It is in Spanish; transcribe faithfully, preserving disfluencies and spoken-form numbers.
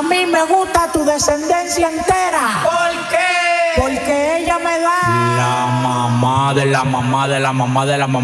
mí me gusta tu descendencia entera. ¿Por qué? Porque ella me da La mamá de la mamá de la mamá de la mamá.